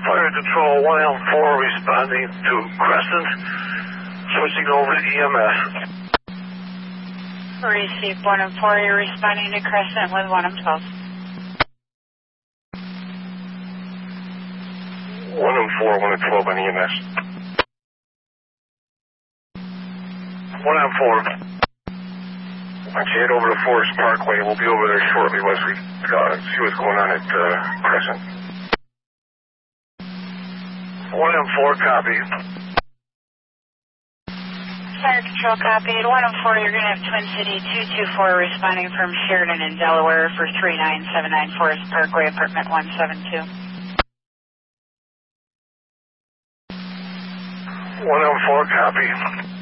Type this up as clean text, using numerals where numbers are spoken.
Fire Control 1L4 responding to Crescent, switching over to EMS. Receive 1M4, you're responding to Crescent with 1M12. 1M4, 1M12 on EMS. 1M4. Once you head over to Forest Parkway, we'll be over there shortly once we see what's going on at Crescent. 1M4, copy. Fire Control copied. 1M4, you're going to have Twin City 224 responding from Sheridan in Delaware for 3979 Forest Parkway, apartment 172. 1M4, copy.